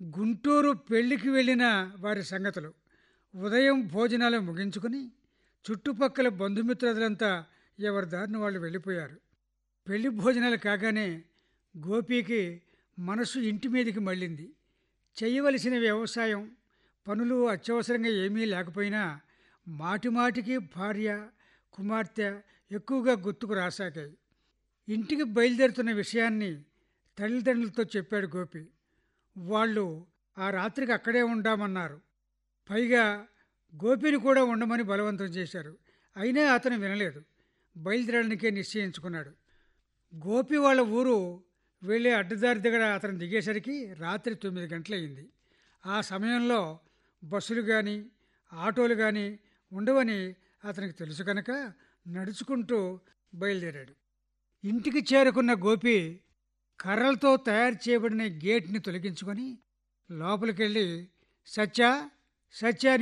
గుంటూరు పెళ్లికి వెళ్ళిన వారి సంగతులు. ఉదయం భోజనాలు ముగించుకుని చుట్టుపక్కల బంధుమిత్రులంతా ఎవరి దారిన వాళ్ళు వెళ్ళిపోయారు. పెళ్లి భోజనాలు కాగానే గోపీకి మనసు ఇంటి మీదకి మళ్ళింది. చేయవలసిన వ్యవసాయం పనులు అత్యవసరంగా ఏమీ లేకపోయినా మాటిమాటికి భార్య, కుమార్తె ఎక్కువగా గుర్తుకు రాసాగాయి. ఇంటికి బయలుదేరుతున్న విషయాన్ని తల్లిదండ్రులతో చెప్పాడు గోపి. వాళ్ళు ఆ రాత్రికి అక్కడే ఉండామన్నారు. పైగా గోపిని కూడా ఉండమని బలవంతం చేశారు. అయినా అతను వినలేదు. బయలుదేరడానికే నిశ్చయించుకున్నాడు. గోపి వాళ్ళ ఊరు వెళ్ళే అడ్డదారి దగ్గర అతను దిగేసరికి రాత్రి 9 గంటలయింది. ఆ సమయంలో బస్సులు కానీ ఆటోలు కానీ ఉండవని అతనికి తెలుసు కనుక నడుచుకుంటూ బయలుదేరాడు. ఇంటికి చేరుకున్న గోపి కర్రలతో తయారు చేయబడిన గేట్ని తొలగించుకొని లోపలికెళ్ళి సత్యా సత్యా